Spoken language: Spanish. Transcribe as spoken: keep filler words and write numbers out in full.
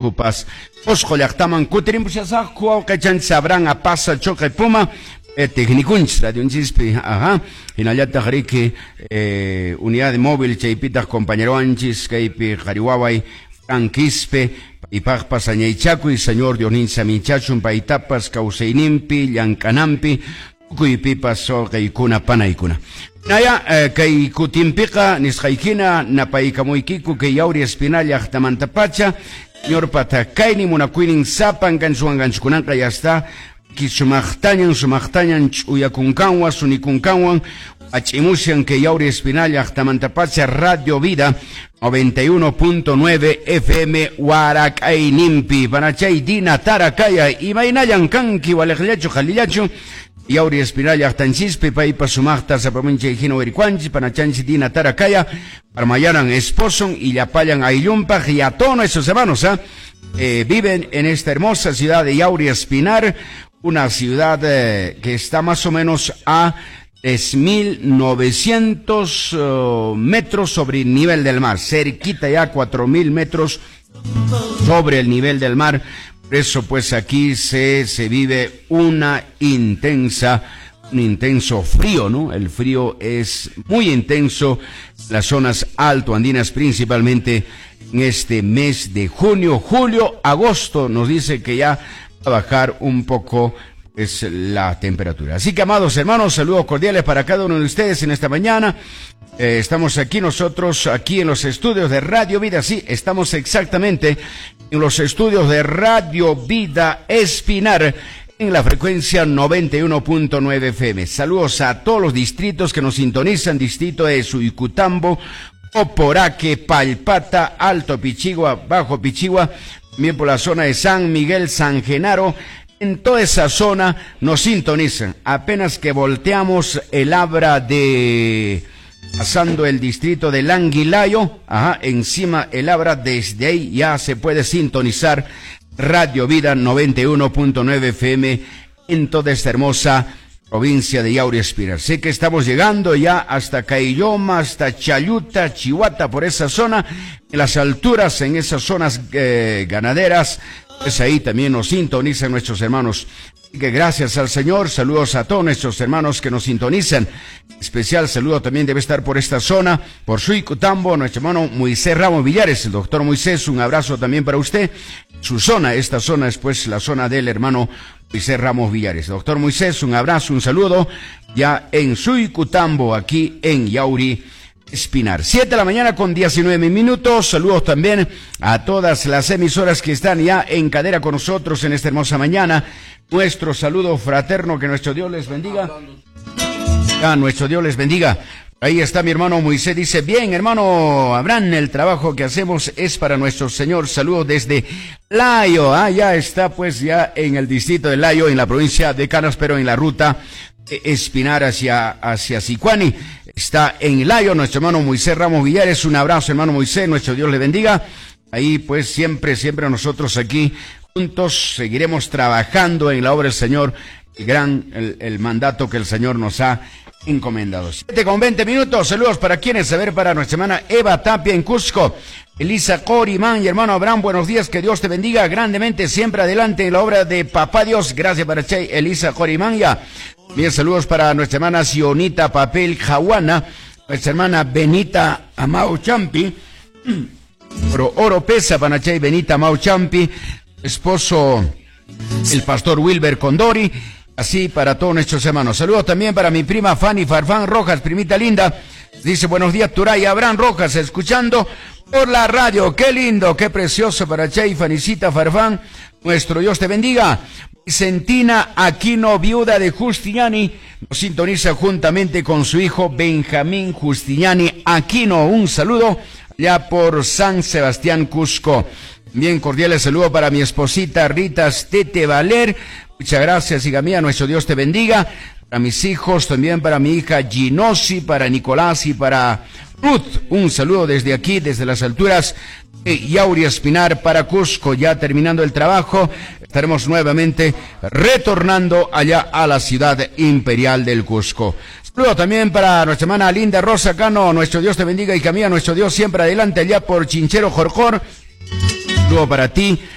Kupas, Osco Llaqtaman, Kutirimpushasaq, Huawqachan Sabran, Apasa, Choque Puma, Tecnicunch, Radio Chispi, ajá, Hinallata Jarique, eh, Unidad de Móvil, Chaipitas, Compañero Anchis, Kaipi, Jarihuaway, Franquispe, Ipagpas, Añaychacu, y Señor Dionín Samichachun, Paitapas, Causeinimpi, Yancanampi, Kuipipas, Sogaikuna, Panaikuna. Naya, eh, Kai Kutimpica, Nishaikina, Napaikamuikiku, que Yauri Espinal, Yachtamantapacha, Señor Patakaini, Munakuinin Zapan, Gansuan Ganchukunanka, ya está. Kisumachtañan, sumachtañan, uyakunkanwan, sunikunkanwan, achimusian que Yauri Espinal, Yachtamantapacha, Radio Vida, noventa y uno punto nueve F M, Huaracay Nimpi, Panachay, Dina, Tarakaya, y Mainayan, Kanki, Walejliacho, Jalillacho, Yauri Espinal, Yachtanchispe, Paipa Sumachta, Zapaminche, Hino, Ericuanchi, Panachanchi, Dina, Tarakaya, Parmayaran, Esposon, y Yapayan, Ayumpa, y a todos esos hermanos, ¿ah? Eh, viven en esta hermosa ciudad de Yauri Espinar, una ciudad eh, que está más o menos a tres mil novecientos uh, metros sobre el nivel del mar, cerquita ya cuatro mil metros sobre el nivel del mar. Por eso pues aquí se, se vive una intensa, un intenso frío, ¿no? El frío es muy intenso en las zonas altoandinas, principalmente en este mes de junio, julio, agosto, nos dice que ya va a bajar un poco es la temperatura. Así que, amados hermanos, saludos cordiales para cada uno de ustedes en esta mañana. Eh, estamos aquí nosotros, aquí en los estudios de Radio Vida, sí, estamos exactamente en los estudios de Radio Vida Espinar, en la frecuencia noventa y uno punto nueve F M. Saludos a todos los distritos que nos sintonizan, distrito de Suicutambo, Oporaque, Palpata, Alto Pichigua, Bajo Pichigua, también por la zona de San Miguel, San Genaro. En toda esa zona nos sintonizan. Apenas que volteamos el Abra de... pasando el distrito de Languilayo, ajá, encima el Abra, desde ahí ya se puede sintonizar Radio Vida noventa y uno punto nueve F M en toda esta hermosa provincia de Yauri Espinar. Sé que estamos llegando ya hasta Caylloma, hasta Chayuta, Chihuata, por esa zona, en las alturas, en esas zonas eh, ganaderas, pues ahí también nos sintonizan nuestros hermanos. Así que gracias al Señor, saludos a todos nuestros hermanos que nos sintonizan. Especial saludo también debe estar por esta zona, por Suicutambo, nuestro hermano Moisés Ramos Villares, el doctor Moisés, un abrazo también para usted. Su zona, esta zona es pues la zona del hermano Moisés Ramos Villares. Doctor Moisés, un abrazo, un saludo, ya en Suicutambo, aquí en Yauri Espinar. Siete de la mañana con diecinueve minutos. Saludos también a todas las emisoras que están ya en cadena con nosotros en esta hermosa mañana. Nuestro saludo fraterno, que nuestro Dios les bendiga. Ah, nuestro Dios les bendiga. Ahí está mi hermano Moisés, dice, bien hermano Abraham, el trabajo que hacemos es para nuestro Señor. Saludos desde Layo. Ah, ya está pues ya en el distrito de Layo, en la provincia de Canas, pero en la ruta de Espinar hacia, hacia Sicuani. Está en Layo nuestro hermano Moisés Ramos Villares. Un abrazo, hermano Moisés, nuestro Dios le bendiga. Ahí pues siempre, siempre nosotros aquí juntos seguiremos trabajando en la obra del Señor, el gran, el, el mandato que el Señor nos ha encomendado. Siete con veinte minutos. Saludos para quienes, a ver, para nuestra hermana Eva Tapia en Cusco, Elisa Corimán y hermano Abraham, buenos días, que Dios te bendiga grandemente, siempre adelante en la obra de Papá Dios. Gracias para Chay, Elisa Corimán. Ya bien, saludos para nuestra hermana Sionita Papel Jahuana, nuestra hermana Benita Amau Champi, Oro, Oro Pesa, Panachay Benita Amau Champi, esposo el pastor Wilber Condori. Así para todos nuestros hermanos. Saludos también para mi prima Fanny Farfán Rojas, primita linda. Dice, buenos días, Turay, Abraham Rojas, escuchando por la radio. Qué lindo, qué precioso para Chay, Fanicita Farfán. Nuestro Dios te bendiga. Vicentina Aquino, viuda de Justiniani, nos sintoniza juntamente con su hijo Benjamín Justiniani Aquino. Un saludo ya por San Sebastián, Cusco. Bien cordiales saludos para mi esposita Rita Tete Valer. Muchas gracias, hija mía, nuestro Dios te bendiga. Para mis hijos, también para mi hija Ginosi, para Nicolás y para Ruth. Un saludo desde aquí, desde las alturas de Yauri Espinar para Cusco. Ya terminando el trabajo, estaremos nuevamente retornando allá a la ciudad imperial del Cusco. Saludo también para nuestra hermana Linda Rosa Cano. Nuestro Dios te bendiga, hija mía, nuestro Dios siempre adelante allá por Chinchero Jorjor. Saludo para ti,